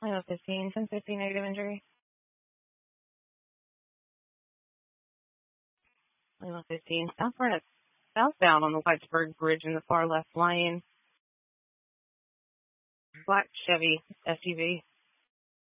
Lima 15, 1050 negative injury. Lima 15, southbound on the Whitesburg Bridge in the far left lane. Black Chevy SUV.